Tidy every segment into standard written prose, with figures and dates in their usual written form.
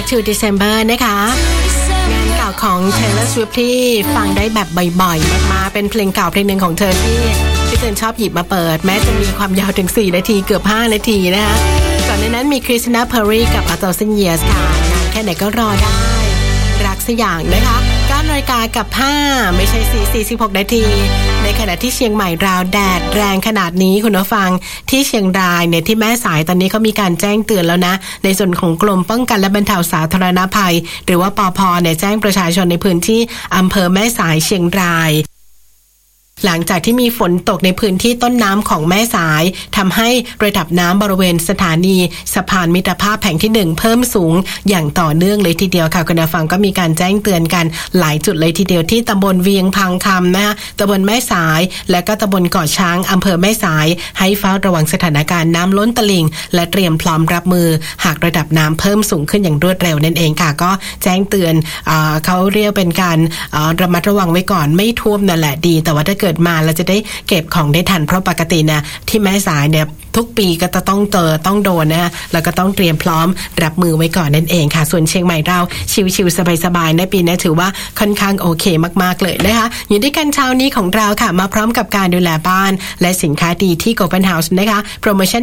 to December นะคะงานเก่าของ Taylor Swift ที่ฟังได้แบบบ่อยๆมากๆเป็นเพลงเก่าเพลงหนึ่งของเธอที่เธอชอบหยิบมาเปิดแม้จะมีความยาวถึง4นาทีเกือบ5นาทีนะคะก่อนในนั้นมี Christina Perri กับ A Thousand Years ค่ะนานแค่ไหนก็รอได้รักสักอย่างนะคะ9 นาฬิกากับ5ไม่ใช่46นาทีในขณะที่เชียงใหม่ราวแดดแรงขนาดนี้คุณผู้ฟังที่เชียงรายเนี่ยที่แม่สายตอนนี้เขามีการแจ้งเตือนแล้วนะในส่วนของกรมป้องกันและบรรเทาสาธารณภัยหรือว่าปภ.เนี่ยแจ้งประชาชนในพื้นที่อำเภอแม่สายเชียงรายหลังจากที่มีฝนตกในพื้นที่ต้นน้ำของแม่สายทำให้ระดับน้ำบริเวณสถานีสะพานมิตรภาพแห่งที่1เพิ่มสูงอย่างต่อเนื่องเลยทีเดียวค่ะคุณผู้ฟังก็มีการแจ้งเตือนกันหลายจุดเลยทีเดียวที่ตำบลเวียงพังคำนะคะตำบลแม่สายและก็ตำบลเกาะช้างอำเภอแม่สายให้เฝ้าระวังสถานการณ์น้ำล้นตลิ่งและเตรียมพร้อมรับมือหากระดับน้ำเพิ่มสูงขึ้นอย่างรวดเร็วนั่นเองค่ะก็แจ้งเตือนเขาเรียกเป็นการระมัดระวังไว้ก่อนไม่ท่วมนั่นแหละดีแต่ว่าถ้าเกิดมาเราจะได้เก็บของได้ทันเพราะปกตินะที่แม่สายเนี่ยทุกปีก็จะต้องต้องโดนนะแล้วก็ต้องเตรียมพร้อมรับมือไว้ก่อนนั่นเองค่ะส่วนเชียงใหม่เราชิวๆสบายๆในปีนี้ถือว่าค่อนข้างโอเคมากๆเลยนะคะอยู่ด้วยกันเช้านี้ของเราค่ะมาพร้อมกับการดูแลบ้านและสินค้าดีที่ Open House นะคะโปรโมชั่น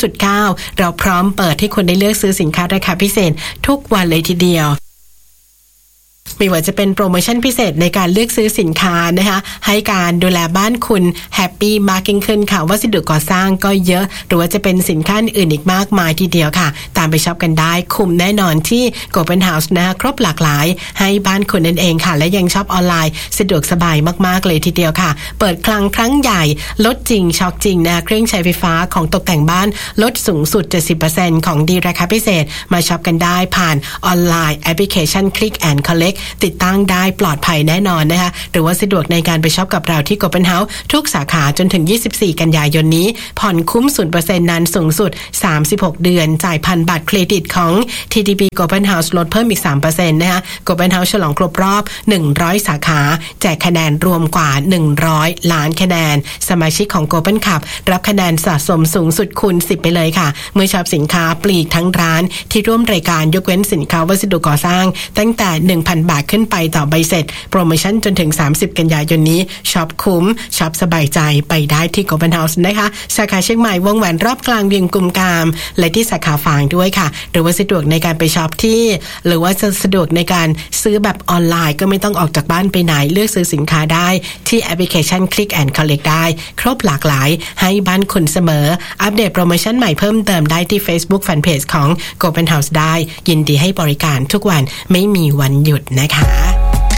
9.9 เราพร้อมเปิดให้คุณได้เลือกซื้อสินค้าราคาพิเศษทุกวันเลยทีเดียวไม่ว่าจะเป็นโปรโมชั่นพิเศษในการเลือกซื้อสินค้านะคะให้การดูแลบ้านคุณแฮปปี้มากยิ่งขึ้นค่ะวัสดุก่อสร้างก็เยอะหรือว่าจะเป็นสินค้าอื่นอีกมากมายทีเดียวค่ะตามไปช็อปกันได้คุ้มแน่นอนที่ Open House นะคะครบหลากหลายให้บ้านคุณนั่นเองค่ะและยังช็อปออนไลน์สะดวกสบายมากๆเลยทีเดียวค่ะเปิดคลังครั้งใหญ่ลดจริงช็อคจริงนะเครื่องใช้ไฟฟ้าของตกแต่งบ้านลดสูงสุด 70% ของดีราคาพิเศษมาช็อปกันได้ผ่านออนไลน์แอปพลิเคชัน Click and Collectติดตั้งได้ปลอดภัยแน่นอนนะคะหรือว่าสะดวกในการไปช็อปกับเราที่ Open House ทุกสาขาจนถึง24กันยายนนี้ผ่อนคุ้ม 0% นานสูงสุด36เดือนจ่ายผ่านบัตรเครดิตของ TTB Open House ลดเพิ่มอีก 3% นะคะ Open House ฉลองครบรอบ100สาขาแจกคะแนนรวมกว่า100ล้านคะแนนสมาชิกของ Open Club รับคะแนนสะสมสูงสุดคูณ10ไปเลยค่ะเมื่อช็อปสินค้าปลีกทั้งร้านที่ร่วมรายการยกเว้นสินค้าวัสดุก่อสร้างตั้งแต่ 1,000 บาทขึ้นไปต่อใบเสร็จโปรโมชั่นจนถึง30กันยายนนี้ช็อปคุ้มช็อปสบายใจไปได้ที่ Open House นะคะสาขาเชียงใหม่วงแหวนรอบกลางเวียงกุมกามและที่สาขาฝางด้วยค่ะหรือว่าสะดวกในการไปช็อปที่หรือว่าจะสะดวกในการซื้อแบบออนไลน์ก็ไม่ต้องออกจากบ้านไปไหนเลือกซื้อสินค้าได้ที่แอปพลิเคชัน Click and Collect ได้ครบหลากหลายให้บ้านคุณเสมออัปเดตโปรโมชั่นใหม่เพิ่มเติมได้ที่ Facebook Fanpage ของ Open House ได้ยินดีให้บริการทุกวันไม่มีวันหยุดนะคะ